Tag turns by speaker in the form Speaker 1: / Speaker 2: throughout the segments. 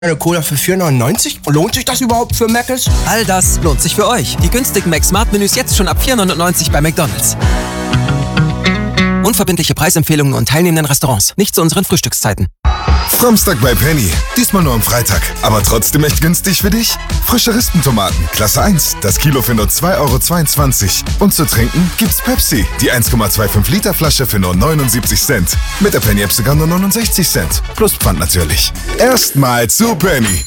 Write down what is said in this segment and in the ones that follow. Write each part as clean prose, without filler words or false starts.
Speaker 1: Eine Cola für 4,99? Lohnt sich das überhaupt für Mc's?
Speaker 2: All das lohnt sich für euch. Die günstigen Mac-Smart-Menüs jetzt schon ab 4,99 bei McDonald's. Unverbindliche Preisempfehlungen und teilnehmenden Restaurants. Nicht zu unseren Frühstückszeiten.
Speaker 3: Samstag bei Penny. Diesmal nur am Freitag. Aber trotzdem echt günstig für dich? Frische Rispentomaten, Klasse 1. Das Kilo für nur 2,22 €. Und zu trinken gibt's Pepsi. Die 1,25 Liter Flasche für nur 79 Cent. Mit der Penny-App sogar nur 69 Cent. Plus Pfand natürlich. Erstmal zu Penny.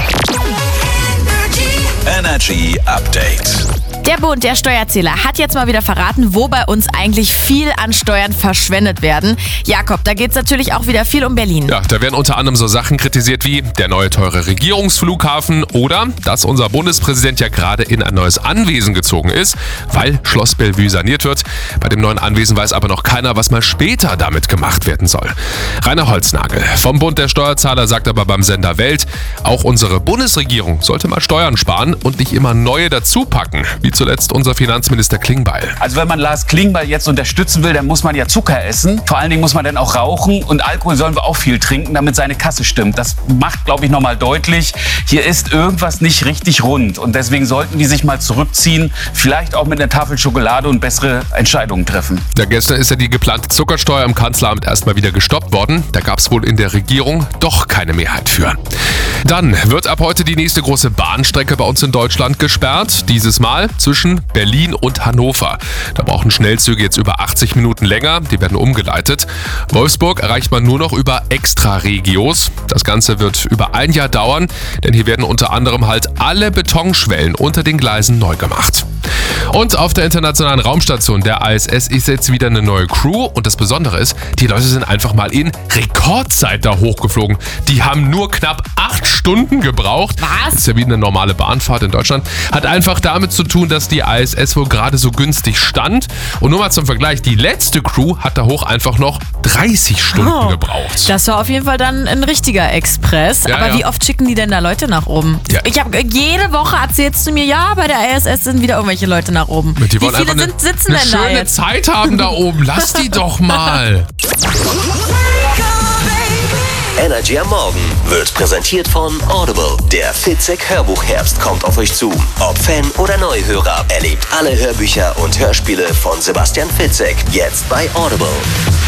Speaker 4: Energy Update.
Speaker 5: Der Bund, der Steuerzähler, hat jetzt mal wieder verraten, wo bei uns eigentlich viel an Steuern verschwendet werden. Jakob, da geht's natürlich auch wieder viel um Berlin.
Speaker 6: Ja, da werden unter anderem so Sachen kritisiert wie der neue teure Regierungsflughafen oder dass unser Bundespräsident ja gerade in ein neues Anwesen gezogen ist, weil Schloss Bellevue saniert wird. Bei dem neuen Anwesen weiß aber noch keiner, was mal später damit gemacht werden soll. Rainer Holznagel vom Bund der Steuerzahler sagt aber beim Sender Welt, auch unsere Bundesregierung sollte mal Steuern sparen und nicht immer neue dazu packen, wie zuletzt unser Finanzminister Klingbeil.
Speaker 7: Also wenn man Lars Klingbeil jetzt unterstützen will, dann muss man ja Zucker essen. Vor allen Dingen muss man dann auch rauchen und Alkohol sollen wir auch viel trinken, damit seine Kasse stimmt. Das macht, glaube ich, nochmal deutlich, hier ist irgendwas nicht richtig rund und deswegen sollten die sich mal zurückziehen, vielleicht auch mit einer Tafel Schokolade und bessere Entscheidungen treffen.
Speaker 6: Ja, gestern ist ja die geplante Zuckersteuer im Kanzleramt erstmal wieder gestoppt worden. Da gab es wohl in der Regierung doch keine Mehrheit für. Dann wird ab heute die nächste große Bahnstrecke bei uns in Deutschland gesperrt. Dieses Mal zwischen Berlin und Hannover. Da brauchen Schnellzüge jetzt über 80 Minuten länger. Die werden umgeleitet. Wolfsburg erreicht man nur noch über Extra-Regios. Das Ganze wird über ein Jahr dauern, denn hier werden unter anderem halt alle Betonschwellen unter den Gleisen neu gemacht. Und auf der internationalen Raumstation der ISS ist jetzt wieder eine neue Crew. Und das Besondere ist, die Leute sind einfach mal in Rekordzeit da hochgeflogen. Die haben nur knapp 8 Stunden gebraucht.
Speaker 5: Was?
Speaker 6: Das ist ja wie eine normale Bahnfahrt in Deutschland. Hat einfach damit zu tun, dass die ISS wohl gerade so günstig stand. Und nur mal zum Vergleich, die letzte Crew hat da hoch einfach noch 30 Stunden gebraucht.
Speaker 5: Das war auf jeden Fall dann ein richtiger Express.
Speaker 6: Ja,
Speaker 5: Aber
Speaker 6: ja.
Speaker 5: wie oft schicken die denn da Leute nach oben?
Speaker 6: Ja.
Speaker 5: Ich habe jede Woche erzählst du mir, ja, bei der ISS sind wieder irgendwelche Leute nach oben.
Speaker 6: Die wollen
Speaker 5: wie viele
Speaker 6: einfach
Speaker 5: sitzen
Speaker 6: eine
Speaker 5: denn da
Speaker 6: schöne
Speaker 5: jetzt?
Speaker 6: Zeit haben da oben. Lass die doch mal.
Speaker 4: Energy am Morgen wird präsentiert von Audible. Der Fitzek Hörbuchherbst kommt auf euch zu. Ob Fan oder Neuhörer, erlebt alle Hörbücher und Hörspiele von Sebastian Fitzek jetzt bei Audible.